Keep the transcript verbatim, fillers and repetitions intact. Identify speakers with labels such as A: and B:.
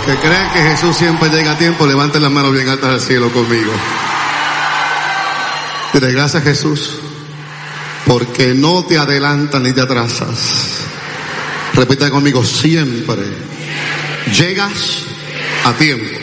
A: que creen que Jesús siempre llega a tiempo, levanten las manos bien altas al cielo conmigo. Dile gracias, Jesús, porque no te adelantas ni te atrasas. Repita conmigo, siempre llegas a tiempo.